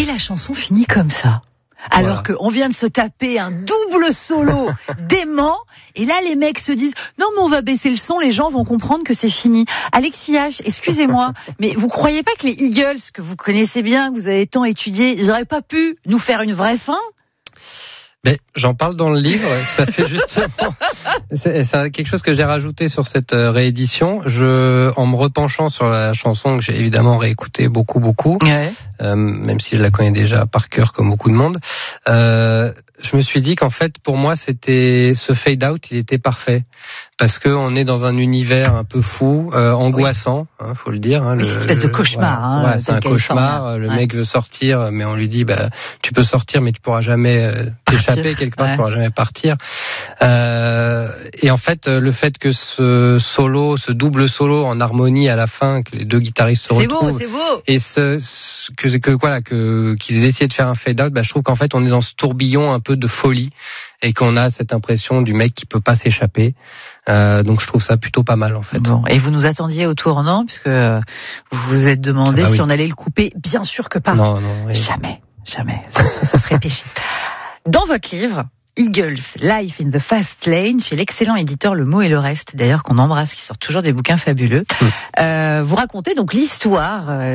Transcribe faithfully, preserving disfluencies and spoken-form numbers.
Et la chanson finit comme ça. Alors voilà. qu'on vient de se taper un double solo dément, et là les mecs se disent non mais on va baisser le son, les gens vont comprendre que c'est fini. Alexis H, excusez-moi, mais vous croyez pas que les Eagles, que vous connaissez bien, que vous avez tant étudié, ils auraient pas pu nous faire une vraie fin ? Mais j'en parle dans le livre, ça fait justement, c'est, c'est quelque chose que j'ai rajouté sur cette réédition. Je, en me repenchant sur la chanson que j'ai évidemment réécoutée beaucoup beaucoup, ouais. euh, même si je la connais déjà par cœur comme beaucoup de monde, euh, je me suis dit qu'en fait pour moi c'était ce fade out, il était parfait parce que on est dans un univers un peu fou, euh, angoissant, oui. hein, faut le dire. Hein, oui, le, c'est une espèce de cauchemar. Voilà, hein, voilà, c'est un cauchemar. Le ouais. mec veut sortir, mais on lui dit bah tu peux sortir, mais tu pourras jamais euh, t'échapper quelque part, ouais. tu pourras jamais partir. Euh, et en fait, le fait que ce solo, ce double solo en harmonie à la fin, que les deux guitaristes se c'est retrouvent, beau, c'est beau. et ce, ce que que voilà que qu'ils aient essayé de faire un fade out, bah je trouve qu'en fait on est dans ce tourbillon un peu de folie et qu'on a cette impression du mec qui peut pas s'échapper. Euh, donc je trouve ça plutôt pas mal en fait. Bon, et vous nous attendiez au tournant puisque vous vous êtes demandé ah bah oui. si on allait le couper. Bien sûr que pas. Non, non, oui. Jamais, jamais. Ce, ce serait péché. Dans votre livre, Eagles, Life in the Fast Lane, chez l'excellent éditeur Le Mot et le Reste, d'ailleurs qu'on embrasse, qui sort toujours des bouquins fabuleux, mmh. euh, vous racontez donc l'histoire. Euh,